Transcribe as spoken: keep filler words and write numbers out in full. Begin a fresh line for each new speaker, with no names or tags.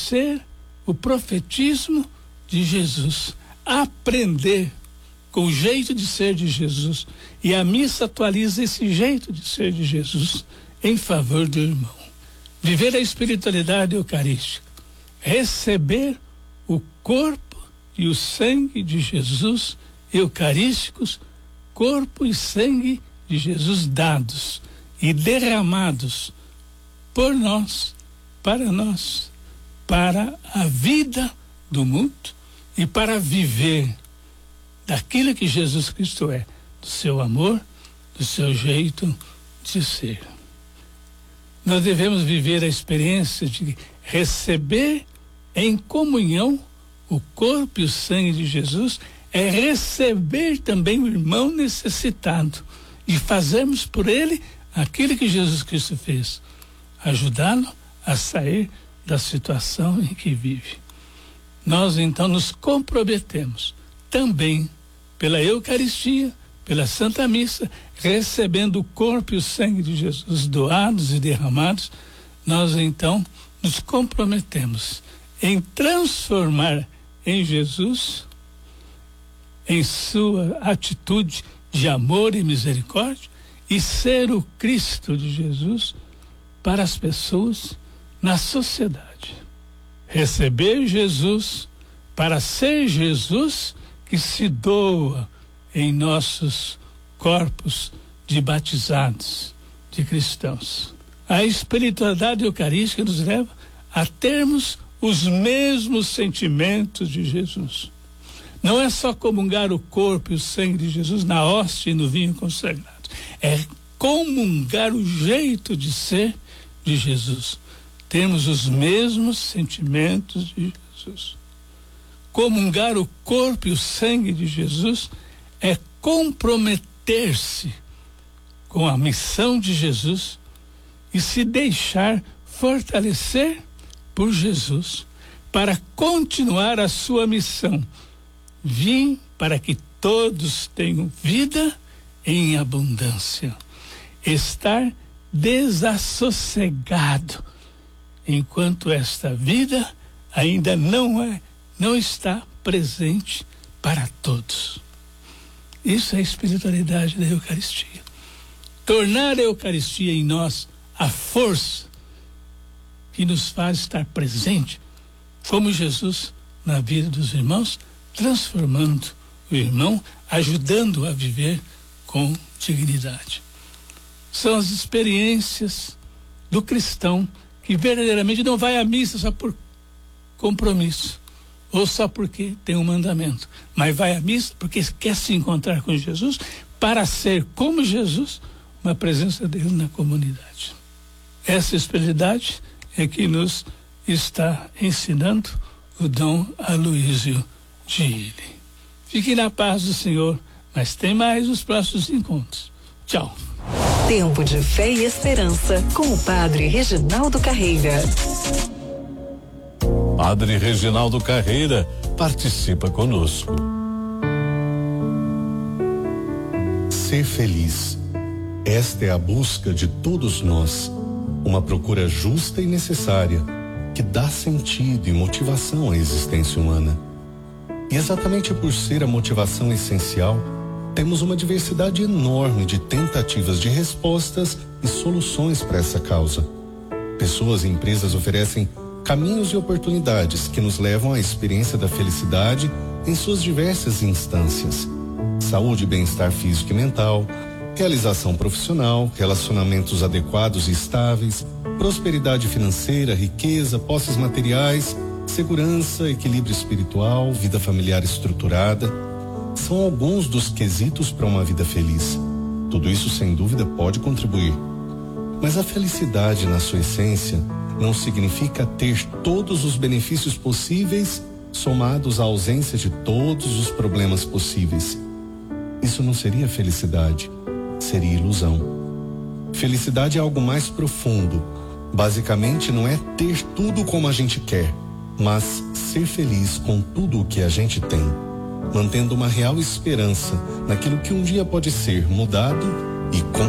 conhecer o profetismo de Jesus, aprender com o jeito de ser de Jesus. E a missa atualiza esse jeito de ser de Jesus em favor do irmão. Viver a espiritualidade eucarística, receber o corpo e o sangue de Jesus eucarísticos, corpo e sangue de Jesus dados e derramados por nós, para nós, para a vida do mundo e para viver daquilo que Jesus Cristo é, do seu amor, do seu jeito de ser. Nós devemos viver a experiência de receber em comunhão o corpo e o sangue de Jesus, é receber também o irmão necessitado e fazermos por ele aquilo que Jesus Cristo fez, ajudá-lo a sair da situação em que vive. Nós então nos comprometemos também pela Eucaristia, pela Santa Missa, recebendo o corpo e o sangue de Jesus doados e derramados, nós então nos comprometemos em transformar em Jesus, em sua atitude de amor e misericórdia, e ser o Cristo de Jesus para as pessoas na sociedade. Receber Jesus para ser Jesus que se doa em nossos corpos de batizados, de cristãos. A espiritualidade eucarística nos leva a termos os mesmos sentimentos de Jesus. Não é só comungar o corpo e o sangue de Jesus na hóstia e no vinho consagrado. É comungar o jeito de ser de Jesus. Temos os mesmos sentimentos de Jesus. Comungar o corpo e o sangue de Jesus é comprometer-se com a missão de Jesus e se deixar fortalecer por Jesus para continuar a sua missão. Vim para que todos tenham vida em abundância. Estar desassossegado enquanto esta vida ainda não é, não está presente para todos. Isso é a espiritualidade da Eucaristia. Tornar a Eucaristia em nós a força que nos faz estar presente como Jesus na vida dos irmãos, transformando o irmão, ajudando-o a viver com dignidade. São as experiências do cristão que verdadeiramente não vai à missa só por compromisso ou só porque tem um mandamento, mas vai à missa porque quer se encontrar com Jesus para ser como Jesus, uma presença dele na comunidade. Essa espiritualidade é que nos está ensinando o Dom Aloísio de Illy. Fique na paz do Senhor, mas tem mais os próximos encontros. Tchau.
Tempo de Fé e Esperança com o Padre Reginaldo Carreira.
Padre Reginaldo Carreira participa conosco.
Ser feliz. Esta é a busca de todos nós. Uma procura justa e necessária que dá sentido e motivação à existência humana. E exatamente por ser a motivação essencial, temos uma diversidade enorme de tentativas de respostas e soluções para essa causa. Pessoas e empresas oferecem caminhos e oportunidades que nos levam à experiência da felicidade em suas diversas instâncias. Saúde e bem-estar físico e mental, realização profissional, relacionamentos adequados e estáveis, prosperidade financeira, riqueza, posses materiais, segurança, equilíbrio espiritual, vida familiar estruturada, são alguns dos quesitos para uma vida feliz. Tudo isso, sem dúvida, pode contribuir. Mas a felicidade, na sua essência, não significa ter todos os benefícios possíveis somados à ausência de todos os problemas possíveis. Isso não seria felicidade, seria ilusão. Felicidade é algo mais profundo. Basicamente, não é ter tudo como a gente quer, mas ser feliz com tudo o que a gente tem, mantendo uma real esperança naquilo que um dia pode ser mudado e com